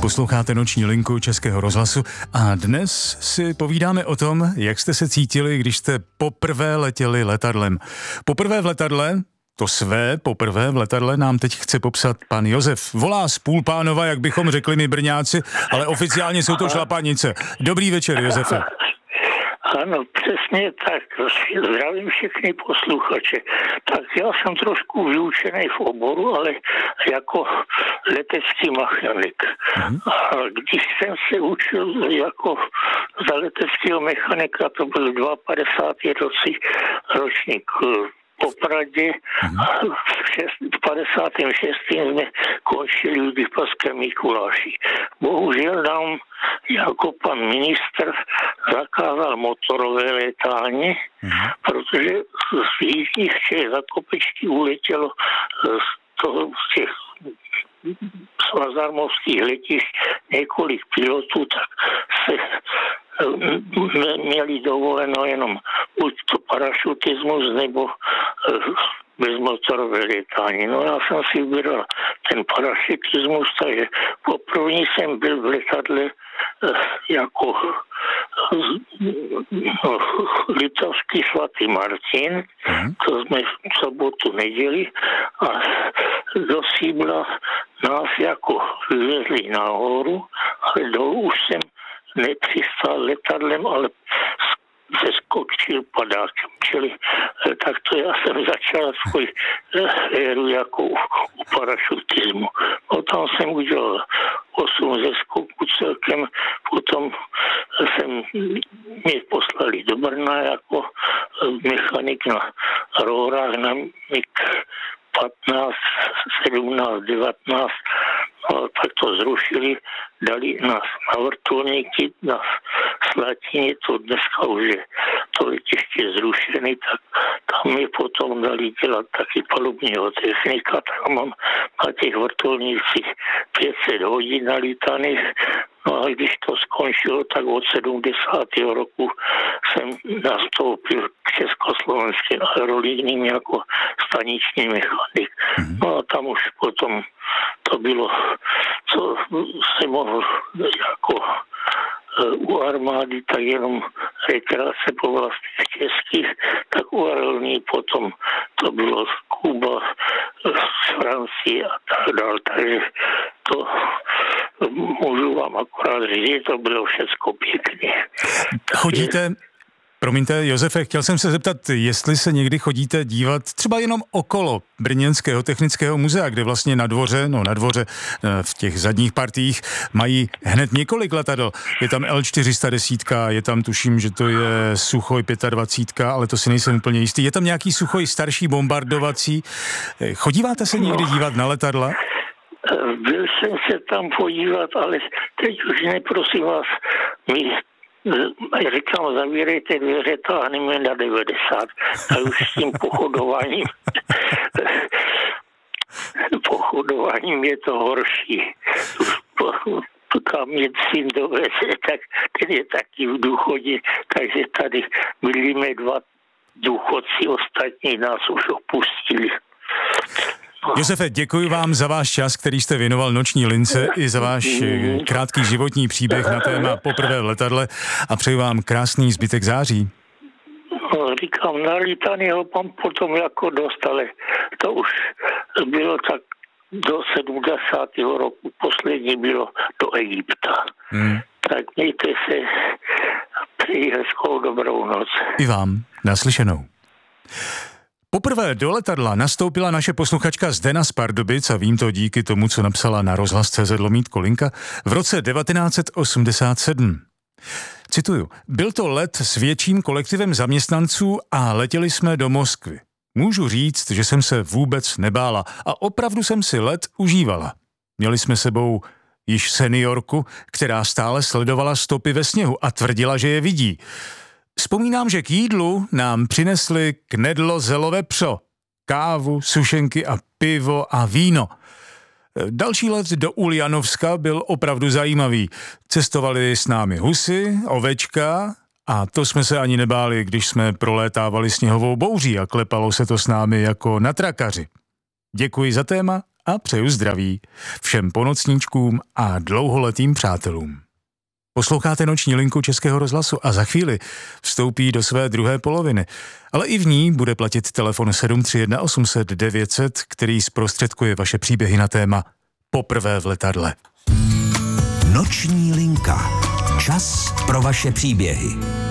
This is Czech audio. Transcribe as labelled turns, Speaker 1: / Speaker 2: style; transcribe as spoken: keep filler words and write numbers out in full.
Speaker 1: Posloucháte Noční linku Českého rozhlasu a dnes si povídáme o tom, jak jste se cítili, když jste poprvé letěli letadlem. Poprvé v letadle, to své poprvé v letadle nám teď chce popsat pan Josef. Volá z Půlpánova, jak bychom řekli my Brňáci, ale oficiálně jsou to šlapanice. Dobrý večer, Josefe.
Speaker 2: Ano, přesně tak. Zdravím všechny posluchače. Tak já jsem trošku vyučený v oboru, ale jako letecký mechanik. Mm-hmm. A když jsem se učil jako za leteckého mechanika, to byl padesátý druhý roci ročník v Opradě. Mm-hmm. V padesátém šestém jsme končili v Lipavském Mikuláši. Bohužel nám jako pan ministr zakázal motorové létání, mm-hmm. protože z jižních Čech za Kopečky uletělo z toho z těch svazarmovských letišť několik pilotů, tak se měli dovoleno jenom buď to parašutismus nebo bezmotorové létání. No já jsem si vybral ten parašutismus, takže poprvé jsem byl v letadle jako no, Liptovský svatý Martin, to jsme v sobotu neděli a do Síbla nás jako vyvezli nahoru, ale dolů už jsem nepřistál letadlem, ale zeskočil padákem. Čili takto já jsem začal svůj éru jako u, u parašutismu. No tam jsem udělal osm zeskoků celkem, potom jsem mě poslali do Brna jako mechanik na rórách na mig patnáct, sedmnáct, devatenáct, no, tak to zrušili, dali nás na vrtulníky, na Slatině, to dneska už je to letiště zrušený, tak tam mi potom dali dělat taky palubního technika, tak mám na těch vrtulnících pět set hodin nalítaných. No a když to skončilo, tak od sedmdesátého roku jsem nastoupil k československým aerolíním jako staniční mechanik. No a tam už potom to bylo, co se mohl jako u armády, tak jenom rekreace po vlastních českých, tak u aerolíní potom to bylo z Kuba, z Francie a tak dále. Takže to můžu vám akorát říct, to bylo všecko pěkně.
Speaker 1: Chodíte... Promiňte, Josefe, chtěl jsem se zeptat, jestli se někdy chodíte dívat třeba jenom okolo Brněnského technického muzea, kde vlastně na dvoře, no na dvoře v těch zadních partiích mají hned několik letadel. Je tam el čtyři sta deset, je tam, tuším, že to je Suchoj dvacet pět, ale to si nejsem úplně jistý. Je tam nějaký Suchoj starší bombardovací. Chodíváte se někdy dívat na letadla?
Speaker 2: Byl jsem se tam podívat, ale teď už ne, prosím vás, my říkám, zavírejte dveře, táhneme na devadesát. A už s tím pochodováním pochodováním je to horší. Kam mě syn doveze, tak ten je taky v důchodě, takže tady byli dva důchodci, ostatní nás už opustili.
Speaker 1: Josefe, děkuji vám za váš čas, který jste věnoval Noční lince, i za váš krátký životní příběh na téma poprvé v letadle a přeji vám krásný zbytek září.
Speaker 2: No, říkám, na lítání ho mám potom jako dost, ale to už bylo tak do sedmdesátého roku, poslední bylo do Egypta. Hmm. Tak mějte se, přeji hezkou dobrou noc.
Speaker 1: I vám, naslyšenou. Poprvé do letadla nastoupila naše posluchačka Zdena z Pardubic a vím to díky tomu, co napsala na rozhlas tečka cé zet lomítko linka v roce devatenáct set osmdesát sedm. Cituju, byl to let s větším kolektivem zaměstnanců a letěli jsme do Moskvy. Můžu říct, že jsem se vůbec nebála a opravdu jsem si let užívala. Měli jsme sebou již seniorku, která stále sledovala stopy ve sněhu a tvrdila, že je vidí. Vzpomínám, že k jídlu nám přinesli knedlo zelové pso, kávu, sušenky a pivo a víno. Další let do Uljanovska byl opravdu zajímavý. Cestovali s námi husy, ovečka a to jsme se ani nebáli, když jsme prolétávali sněhovou bouří a klepalo se to s námi jako na trakaři. Děkuji za téma a přeju zdraví všem ponocníčkům a dlouholetým přátelům. Posloucháte Noční linku Českého rozhlasu a za chvíli vstoupí do své druhé poloviny. Ale i v ní bude platit telefon sedm tři jedna osm set devět set, který zprostředkuje vaše příběhy na téma Poprvé v letadle.
Speaker 3: Noční linka. Čas pro vaše příběhy.